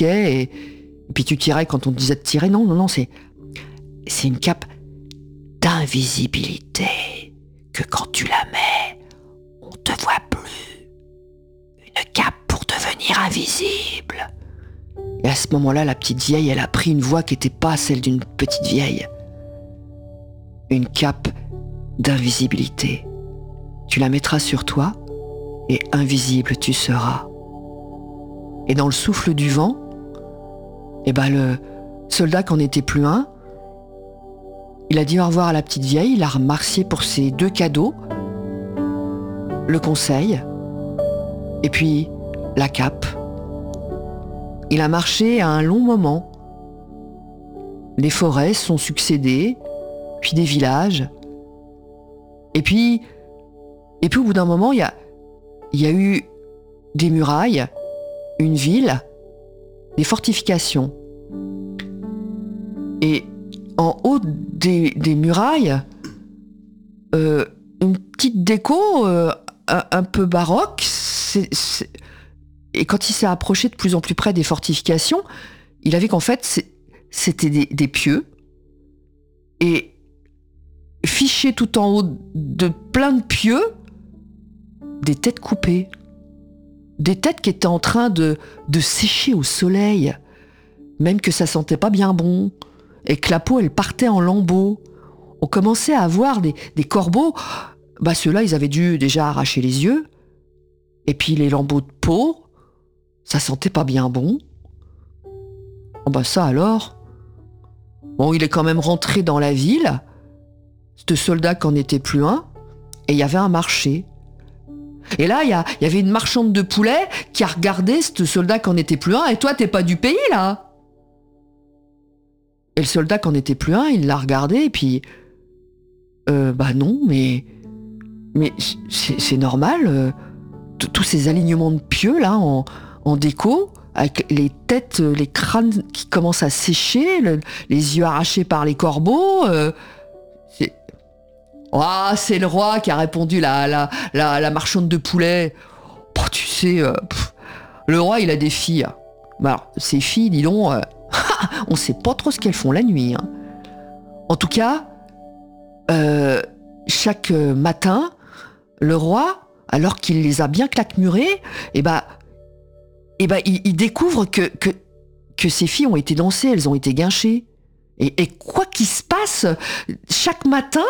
piquait et puis tu tirais quand on te disait de tirer. Non, c'est une cape d'invisibilité que quand tu la mets, on te voit plus. Une cape pour devenir invisible. Et à ce moment-là, la petite vieille, elle a pris une voix qui n'était pas celle d'une petite vieille. Une cape d'invisibilité. Tu la mettras sur toi et invisible tu seras. Et dans le souffle du vent, le soldat qui en était plus un, il a dit au revoir à la petite vieille, il l'a remercié pour ses 2 cadeaux, le conseil, et puis la cape. Il a marché à un long moment. Les forêts sont succédées, puis des villages. Et puis au bout d'un moment, il y a eu des murailles, une ville, des fortifications. Et en haut des murailles, une petite déco un peu baroque. Et quand il s'est approché de plus en plus près des fortifications, il a vu qu'en fait, c'était des pieux. Et fichés tout en haut de plein de pieux, des têtes coupées. Des têtes qui étaient en train de sécher au soleil. Même que ça sentait pas bien bon. Et que la peau, elle partait en lambeaux. On commençait à voir des corbeaux. Ceux-là, ils avaient dû déjà arracher les yeux. Et puis les lambeaux de peau, ça sentait pas bien bon. Ça alors. Bon, il est quand même rentré dans la ville. Ce soldat qu'en était plus un. Et il y avait un marché. Et là, il y avait une marchande de poulet qui a regardé ce soldat qu'en était plus un. Et toi, t'es pas du pays, là? Et le soldat qu'en était plus un, il l'a regardé et puis... non, mais c'est normal. Tous ces alignements de pieux, là, en déco, avec les têtes, les crânes qui commencent à sécher, les yeux arrachés par les corbeaux. C'est le roi qui a répondu, la marchande de poulet. Tu sais, le roi, il a des filles. Alors, ces filles, dis donc, on sait pas trop ce qu'elles font la nuit. Hein. En tout cas, chaque matin, le roi, alors qu'il les a bien claquemurées, il découvre que ces filles ont été dansées, elles ont été guinchées. Et quoi qu'il se passe, chaque matin,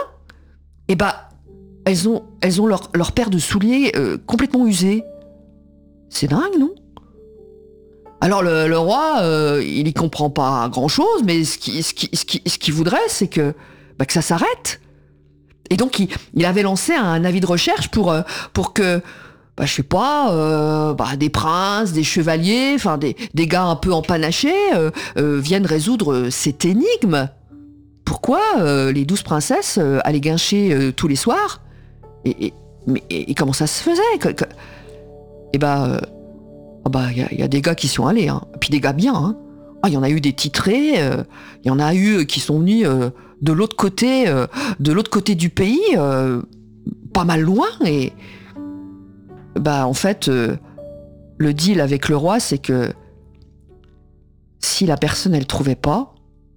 elles ont leur paire de souliers complètement usés. C'est dingue, non? Alors le roi, il y comprend pas grand-chose, mais ce qu'il voudrait, c'est que ça s'arrête. Et donc il avait lancé un avis de recherche pour que, je sais pas, des princes, des chevaliers, enfin des gars un peu empanachés viennent résoudre cette énigme. Pourquoi les 12 princesses allaient guincher tous les soirs et comment ça se faisait? Il y a des gars qui sont allés, hein. Puis des gars bien. Hein. Il y en a eu des titrés, il y en a eu qui sont venus de l'autre côté du pays, pas mal loin. Et en fait, le deal avec le roi, c'est que si la personne elle trouvait pas,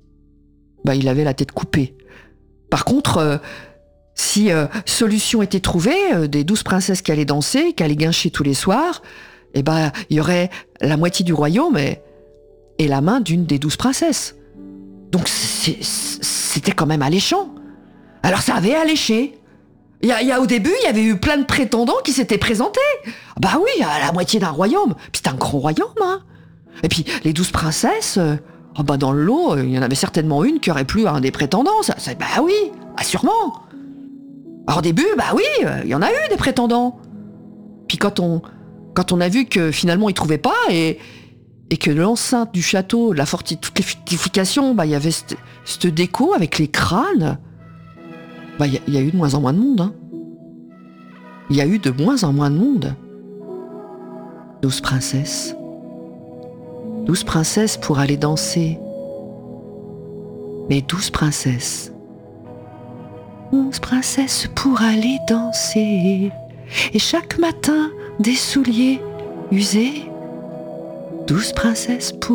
il avait la tête coupée. Par contre, si solution était trouvée, des 12 princesses qui allaient danser, qui allaient guincher tous les soirs, il y aurait la moitié du royaume et la main d'une des 12 princesses. Donc c'était quand même alléchant. Alors ça avait alléché. Au début, il y avait eu plein de prétendants qui s'étaient présentés. Oui, à la moitié d'un royaume. Puis c'était un grand royaume, hein. Et puis les 12 princesses... dans le lot, il y en avait certainement une qui aurait plu à un des prétendants. Oui, sûrement. Alors au début, il y en a eu des prétendants. Puis quand on a vu que finalement ils trouvaient pas et que l'enceinte du château, toutes les fortifications, il y avait cette déco avec les crânes, il y a eu de moins en moins de monde. Hein. Il y a eu de moins en moins de monde. 12 princesses. 12 princesses pour aller danser. Mais 12 princesses. 11 princesses pour aller danser. Et chaque matin, des souliers usés. 12 princesses pour